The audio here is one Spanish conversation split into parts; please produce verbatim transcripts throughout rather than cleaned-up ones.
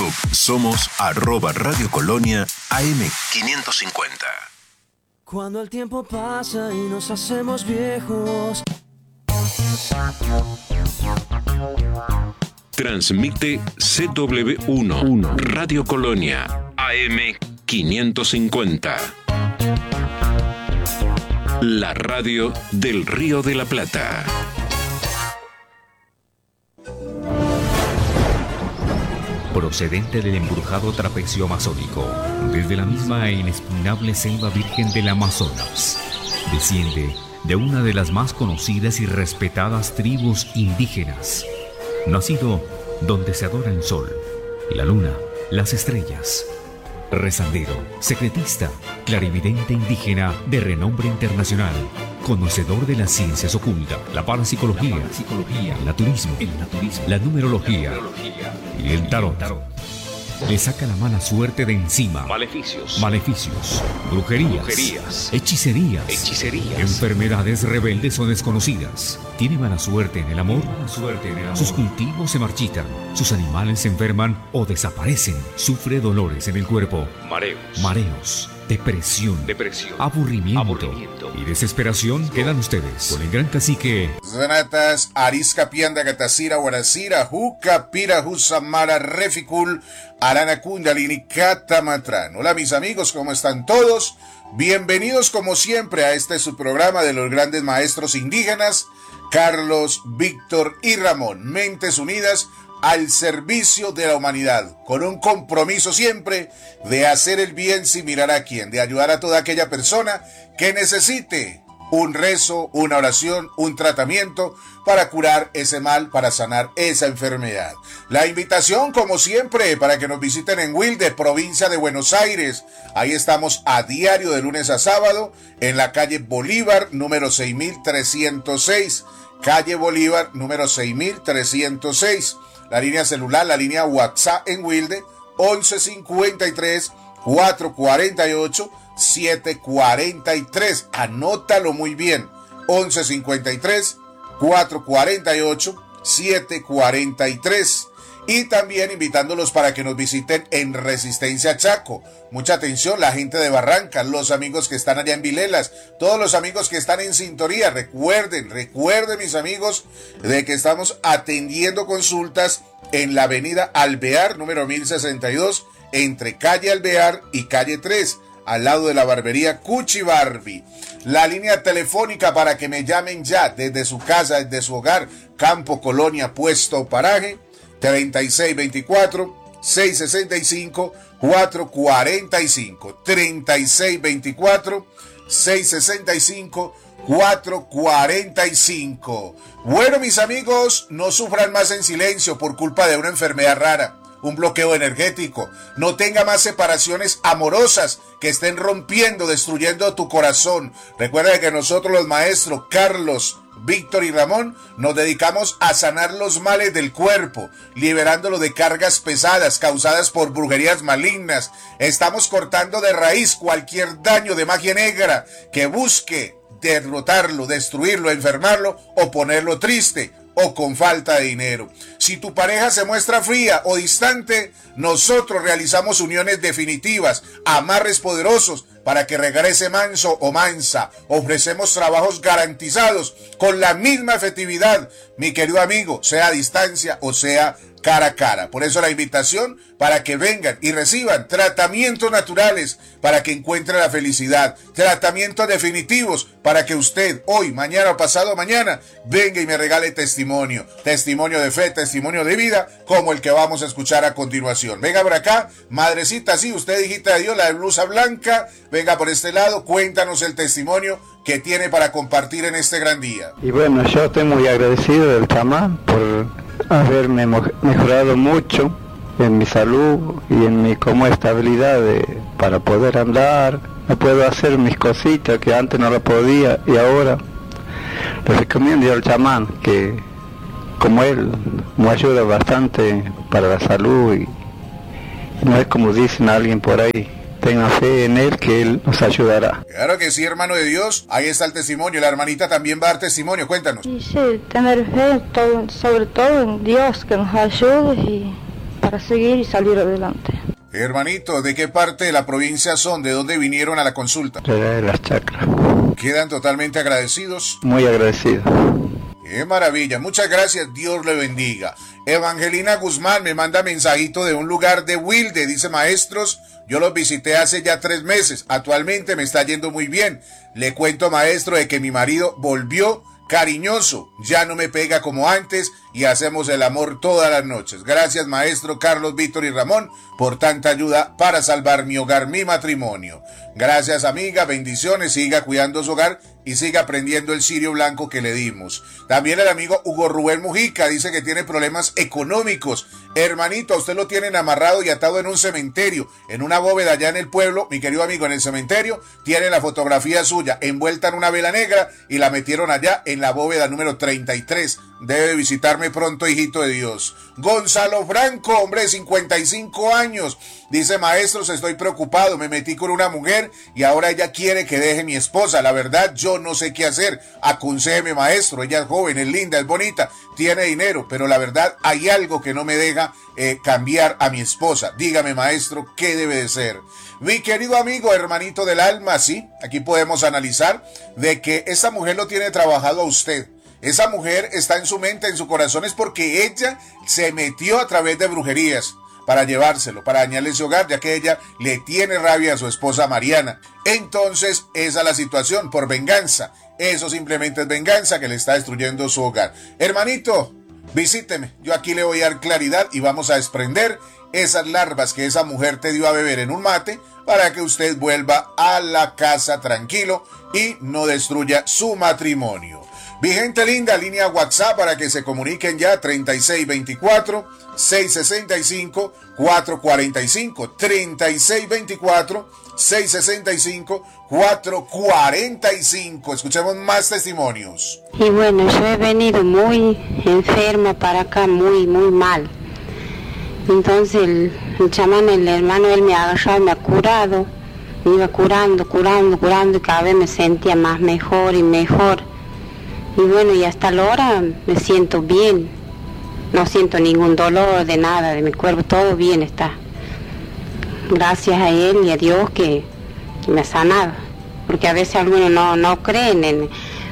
Facebook somos arroba Radio Colonia A M quinientos cincuenta. Cuando el tiempo pasa y nos hacemos viejos. Transmite C W uno, Radio Colonia A M quinientos cincuenta. La radio del Río de la Plata. Procedente del embrujado trapecio amazónico, desde la misma e inexpugnable selva virgen del Amazonas, desciende de una de las más conocidas y respetadas tribus indígenas, nacido donde se adora el sol, la luna, las estrellas. Rezandero, secretista, clarividente indígena de renombre internacional, conocedor de las ciencias ocultas, la parapsicología, el naturismo, el naturismo, la numerología y el tarot. Le saca la mala suerte de encima. Maleficios. Maleficios. Brujerías. Brujerías. Hechicerías. Hechicerías. Enfermedades rebeldes o desconocidas. Tiene mala suerte en el amor. Mala suerte en el amor. Sus cultivos se marchitan. Sus animales se enferman o desaparecen. Sufre dolores en el cuerpo. Mareos. Mareos. Depresión. Depresión. Aburrimiento. Aburrimiento. Y desesperación. Quedan ustedes con el gran cacique. Zanatas, Arisca Pianda Gatasira, Guarasira, Juca Pira, Jusamara, Reficul, Arana Kundalini, Catamatran. Hola mis amigos, ¿cómo están todos? Bienvenidos como siempre a este su programa de los grandes maestros indígenas, Carlos, Víctor y Ramón. Mentes unidas al servicio de la humanidad, con un compromiso siempre de hacer el bien sin mirar a quién, de ayudar a toda aquella persona que necesite un rezo, una oración, un tratamiento para curar ese mal, para sanar esa enfermedad. La invitación, como siempre, para que nos visiten en Wilde, provincia de Buenos Aires. Ahí estamos a diario de lunes a sábado en la calle Bolívar, número seis mil trescientos seis. Calle Bolívar, número seis mil trescientos seis. La línea celular, la línea WhatsApp en Wilde, once cincuenta y tres, cuatrocientos cuarenta y ocho, setecientos cuarenta y tres. Anótalo muy bien. once cincuenta y tres, cuatrocientos cuarenta y ocho, setecientos cuarenta y tres. Y también invitándolos para que nos visiten en Resistencia Chaco. Mucha atención, la gente de Barranca, los amigos que están allá en Vilelas, todos los amigos que están en sintonía. Recuerden, recuerden mis amigos, de que estamos atendiendo consultas en la avenida Alvear, número mil sesenta y dos, entre calle Alvear y calle tres, al lado de la barbería Cuchi Barbie. La línea telefónica para que me llamen ya desde su casa, desde su hogar, campo, colonia, puesto o paraje, treinta y seis veinticuatro, seiscientos sesenta y cinco, cuatrocientos cuarenta y cinco. treinta y seis veinticuatro, seiscientos sesenta y cinco, cuatrocientos cuarenta y cinco. Bueno, mis amigos, no sufran más en silencio por culpa de una enfermedad rara, un bloqueo energético. No tenga más separaciones amorosas que estén rompiendo, destruyendo tu corazón. Recuerda que nosotros los maestros Carlos, Víctor y Ramón nos dedicamos a sanar los males del cuerpo, liberándolo de cargas pesadas causadas por brujerías malignas. Estamos cortando de raíz cualquier daño de magia negra que busque derrotarlo, destruirlo, enfermarlo o ponerlo triste o con falta de dinero. Si tu pareja se muestra fría o distante, nosotros realizamos uniones definitivas, amarres poderosos para que regrese manso o mansa. Ofrecemos trabajos garantizados con la misma efectividad, mi querido amigo, sea a distancia o sea cara a cara. Por eso la invitación para que vengan y reciban tratamientos naturales para que encuentren la felicidad, tratamientos definitivos para que usted hoy, mañana o pasado mañana venga y me regale testimonio, testimonio de fe, testimonio de vida, como el que vamos a escuchar a continuación. Venga por acá, madrecita, sí, usted hijita de Dios, la de blusa blanca, venga por este lado, cuéntanos el testimonio que tiene para compartir en este gran día. Y bueno, yo estoy muy agradecido del chamán por haberme mejorado mucho en mi salud y en mi como estabilidad de, para poder andar. Me puedo hacer mis cositas que antes no lo podía y ahora les recomiendo yo al chamán, que como él me ayuda bastante para la salud y, y no es como dicen a alguien por ahí. Tenga fe en él, que él nos ayudará. Claro que sí, hermano de Dios. Ahí está el testimonio. La hermanita también va a dar testimonio. Cuéntanos. Y sí, tener fe todo, sobre todo en Dios, que nos ayude y para para seguir y salir adelante. Hermanito, ¿de qué parte de la provincia son? ¿De dónde vinieron a la consulta? De las chacras. ¿Quedan totalmente agradecidos? Muy agradecido. ¡Qué maravilla! Muchas gracias, Dios le bendiga. Evangelina Guzmán me manda mensajito de un lugar de Wilde, dice: maestros, yo los visité hace ya tres meses, actualmente me está yendo muy bien. Le cuento, maestro, de que mi marido volvió cariñoso, ya no me pega como antes y hacemos el amor todas las noches. Gracias, maestro Carlos, Víctor y Ramón, por tanta ayuda para salvar mi hogar, mi matrimonio. Gracias, amiga, bendiciones, siga cuidando su hogar y siga aprendiendo el cirio blanco que le dimos. También el amigo Hugo Rubén Mujica dice que tiene problemas económicos. Hermanito, a usted lo tienen amarrado y atado en un cementerio, en una bóveda allá en el pueblo, mi querido amigo, en el cementerio, tiene la fotografía suya envuelta en una vela negra y la metieron allá en la bóveda número treinta y tres. Debe visitarme pronto, hijito de Dios. Gonzalo Franco, hombre de cincuenta y cinco años, dice: maestros, estoy preocupado, me metí con una mujer y ahora ella quiere que deje mi esposa. La verdad, yo no sé qué hacer. Aconséjeme, maestro, ella es joven, es linda, es bonita, tiene dinero, pero la verdad hay algo que no me deja eh, cambiar a mi esposa. Dígame, maestro, ¿qué debe de ser? Mi querido amigo, hermanito del alma, sí, aquí podemos analizar de que esa mujer lo tiene trabajado a usted. Esa mujer está en su mente, en su corazón, es porque ella se metió a través de brujerías para llevárselo, para dañarle su hogar, ya que ella le tiene rabia a su esposa Mariana. Entonces, esa es la situación, por venganza. Eso simplemente es venganza que le está destruyendo su hogar. Hermanito, visíteme, yo aquí le voy a dar claridad y vamos a desprender esas larvas que esa mujer te dio a beber en un mate para que usted vuelva a la casa tranquilo y no destruya su matrimonio. Mi gente linda, línea WhatsApp para que se comuniquen ya: treinta y seis veinticuatro, seiscientos sesenta y cinco, cuatrocientos cuarenta y cinco, treinta y seis veinticuatro, seiscientos sesenta y cinco, cuatrocientos cuarenta y cinco. Escuchemos más testimonios. Y bueno, yo he venido muy enferma para acá, muy, muy mal. Entonces el, el chamán, el hermano, él me ha agarrado, me ha curado, me iba curando, curando, curando y cada vez me sentía más mejor y mejor. Y bueno, y hasta la hora me siento bien, no siento ningún dolor de nada, de mi cuerpo, todo bien está. Gracias a él y a Dios que, que me ha sanado, porque a veces algunos no, no creen, en,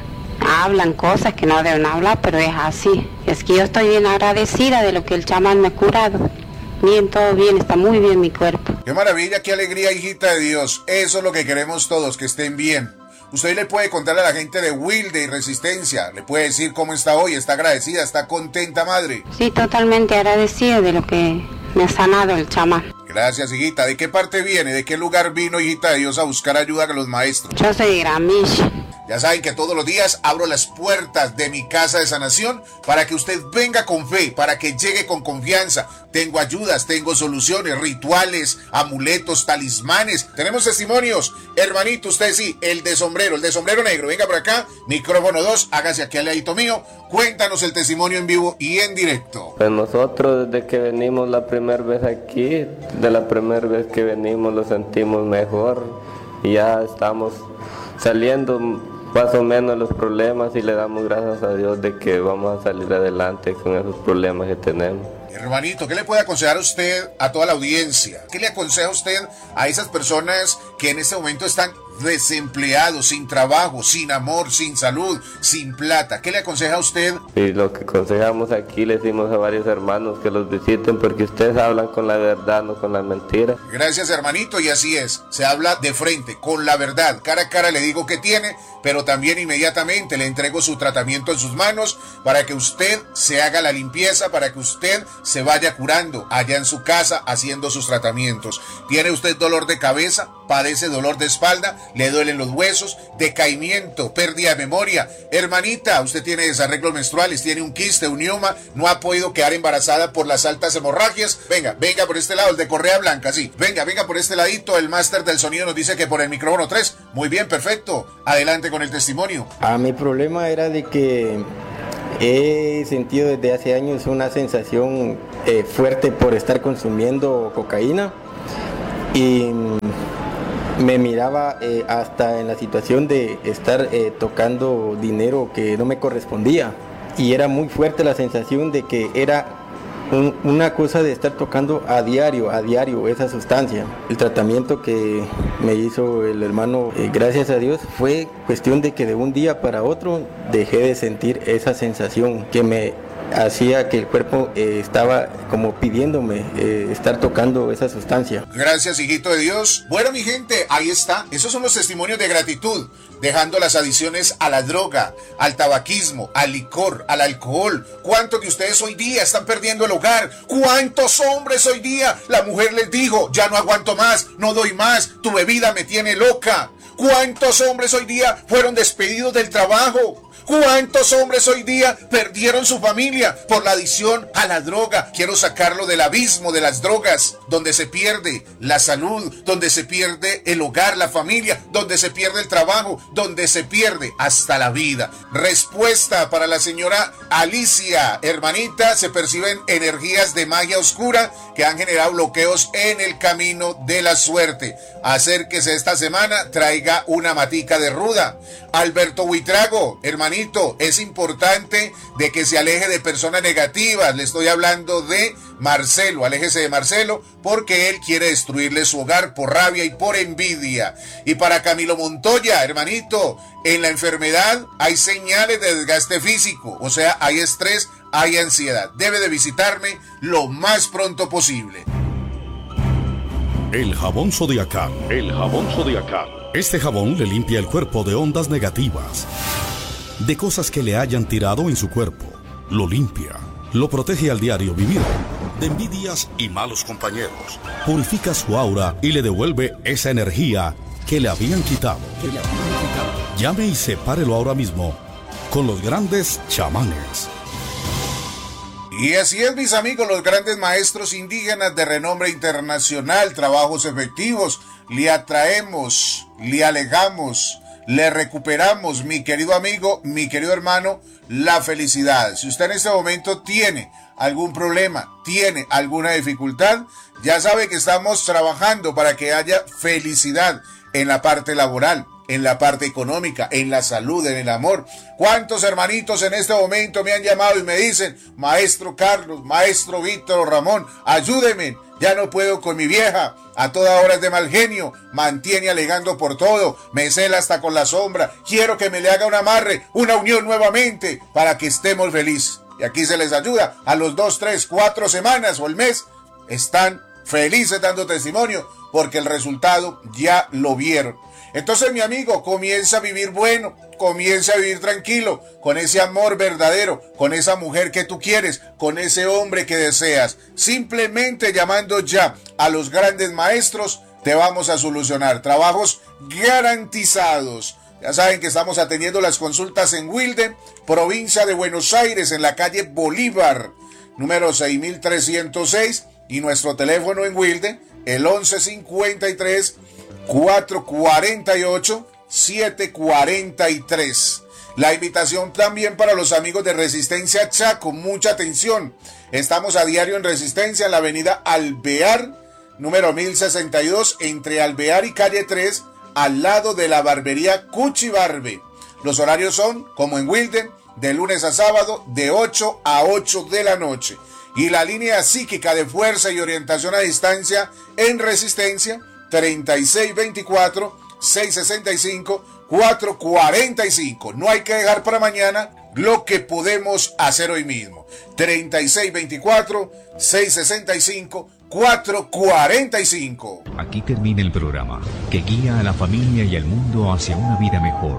hablan cosas que no deben hablar, pero es así. Es que yo estoy bien agradecida de lo que el chamán me ha curado. Bien, todo bien, está muy bien mi cuerpo. Qué maravilla, qué alegría, hijita de Dios. Eso es lo que queremos todos, que estén bien. Usted le puede contar a la gente de Wilde y Resistencia, le puede decir cómo está hoy, está agradecida, está contenta, madre. Sí, totalmente agradecida de lo que me ha sanado el chamán. Gracias, hijita. ¿De qué parte viene? ¿De qué lugar vino, hijita de Dios, a buscar ayuda con los maestros? Yo soy de Gramilla. Ya saben que todos los días abro las puertas de mi casa de sanación para que usted venga con fe, para que llegue con confianza. Tengo ayudas, tengo soluciones, rituales, amuletos, talismanes. Tenemos testimonios. Hermanito, usted sí, el de sombrero, el de sombrero negro. Venga por acá, micrófono dos, hágase aquí al ladito mío. Cuéntanos el testimonio en vivo y en directo. Pues nosotros desde que venimos la primera vez aquí, de la primera vez que venimos lo sentimos mejor y ya estamos saliendo más o menos los problemas y le damos gracias a Dios de que vamos a salir adelante con esos problemas que tenemos. Hermanito, ¿qué le puede aconsejar a usted a toda la audiencia? ¿Qué le aconseja usted a esas personas que en este momento están desempleados, sin trabajo, sin amor, sin salud, sin plata? ¿Qué le aconseja a usted? Y lo que aconsejamos aquí, le decimos a varios hermanos que los visiten porque ustedes hablan con la verdad, no con la mentira. Gracias, hermanito, y así es. Se habla de frente, con la verdad. Cara a cara le digo que tiene, pero también inmediatamente le entrego su tratamiento en sus manos para que usted se haga la limpieza, para que usted se vaya curando allá en su casa haciendo sus tratamientos. ¿Tiene usted dolor de cabeza? ¿Padece dolor de espalda? ¿Le duelen los huesos? ¿Decaimiento? ¿Pérdida de memoria? Hermanita, usted tiene desarreglos menstruales, tiene un quiste, un mioma, no ha podido quedar embarazada por las altas hemorragias. Venga, venga por este lado, el de correa blanca, sí. Venga, venga por este ladito, el máster del sonido nos dice que por el micrófono tres. Muy bien, perfecto. Adelante con el testimonio. Ah, mi problema era de que he sentido desde hace años una sensación eh, fuerte por estar consumiendo cocaína y me miraba eh, hasta en la situación de estar eh, tocando dinero que no me correspondía y era muy fuerte la sensación de que era un, una cosa de estar tocando a diario, a diario esa sustancia. El tratamiento que me hizo el hermano, eh, gracias a Dios, fue cuestión de que de un día para otro dejé de sentir esa sensación que me hacía que el cuerpo eh, estaba como pidiéndome eh, estar tocando esa sustancia. Gracias, hijito de Dios. Bueno, mi gente, ahí está. Esos son los testimonios de gratitud, dejando las adicciones a la droga, al tabaquismo, al licor, al alcohol. ¿Cuántos de ustedes hoy día están perdiendo el hogar? ¿Cuántos hombres hoy día la mujer les dijo, ya no aguanto más, no doy más, tu bebida me tiene loca? ¿Cuántos hombres hoy día fueron despedidos del trabajo? ¿Cuántos hombres hoy día perdieron su familia por la adicción a la droga? Quiero sacarlo del abismo de las drogas, donde se pierde la salud, donde se pierde el hogar, la familia, donde se pierde el trabajo, donde se pierde hasta la vida. Respuesta para la señora Alicia. Hermanita, se perciben energías de magia oscura que han generado bloqueos en el camino de la suerte. Acérquese esta semana, traiga una matica de ruda. Alberto Buitrago, hermanito, es importante de que se aleje de personas negativas. Le estoy hablando de Marcelo, aléjese de Marcelo porque él quiere destruirle su hogar por rabia y por envidia. Y para Camilo Montoya, hermanito, en la enfermedad hay señales de desgaste físico, o sea, hay estrés, hay ansiedad. Debe de visitarme lo más pronto posible. El jabón zodiacal. El jabón zodiacal. Este jabón le limpia el cuerpo de ondas negativas, de cosas que le hayan tirado en su cuerpo. Lo limpia, lo protege al diario vivir, de envidias y malos compañeros. Purifica su aura y le devuelve esa energía que le habían quitado. Llame y sepárelo ahora mismo con los grandes chamanes. Y así es, mis amigos, los grandes maestros indígenas de renombre internacional, trabajos efectivos, le atraemos, le alejamos, le recuperamos, mi querido amigo, mi querido hermano, la felicidad. Si usted en este momento tiene algún problema, tiene alguna dificultad, ya sabe que estamos trabajando para que haya felicidad en la parte laboral, en la parte económica, en la salud, en el amor. ¿Cuántos hermanitos en este momento me han llamado y me dicen, maestro Carlos, maestro Víctor Ramón, ayúdeme, ya no puedo con mi vieja, a toda hora es de mal genio, mantiene alegando por todo, me cela hasta con la sombra, quiero que me le haga un amarre, una unión nuevamente, para que estemos felices? Y aquí se les ayuda, a los dos, tres, cuatro semanas o el mes, están felices dando testimonio, porque el resultado ya lo vieron. Entonces, mi amigo, comienza a vivir bueno, comienza a vivir tranquilo, con ese amor verdadero, con esa mujer que tú quieres, con ese hombre que deseas. Simplemente llamando ya a los grandes maestros, te vamos a solucionar. Trabajos garantizados. Ya saben que estamos atendiendo las consultas en Wilde, provincia de Buenos Aires, en la calle Bolívar, número seis mil trescientos seis, y nuestro teléfono en Wilde, el once cincuenta y tres, cuatrocientos cuarenta y ocho, setecientos cuarenta y tres. La invitación también para los amigos de Resistencia Chaco, mucha atención. Estamos a diario en Resistencia en la avenida Alvear, número mil sesenta y dos, entre Alvear y calle tres, al lado de la barbería Cuchibarbe. Los horarios son, como en Wilden, de lunes a sábado, de ocho a ocho de la noche. Y la línea psíquica de fuerza y orientación a distancia en Resistencia, treinta y seis veinticuatro, seiscientos sesenta y cinco, cuatrocientos cuarenta y cinco. No hay que dejar para mañana lo que podemos hacer hoy mismo. treinta y seis veinticuatro, seiscientos sesenta y cinco, cuatrocientos cuarenta y cinco. Aquí termina el programa que guía a la familia y al mundo hacia una vida mejor.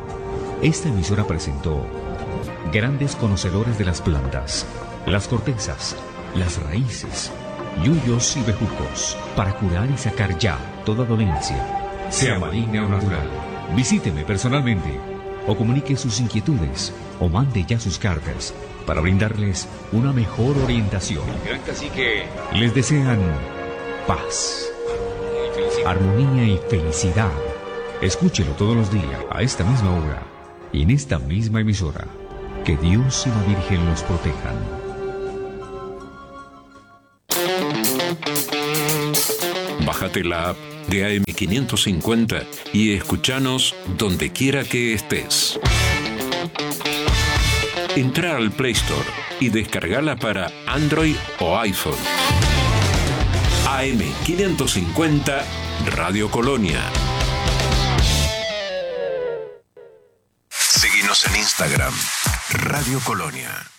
Esta emisora presentó grandes conocedores de las plantas, las cortezas, las raíces, yuyos y bejucos, para curar y sacar ya toda dolencia, sea maligna o natural. Visíteme personalmente o comunique sus inquietudes o mande ya sus cartas para brindarles una mejor orientación. Gran cacique. Les desean paz, armonía y felicidad. Escúchelo todos los días a esta misma hora y en esta misma emisora. Que Dios y la Virgen los protejan. Bájate la app de A M quinientos cincuenta y escúchanos donde quiera que estés. Entra al Play Store y descargala para Android o iPhone. A M quinientos cincuenta Radio Colonia. Seguinos en Instagram, Radio Colonia.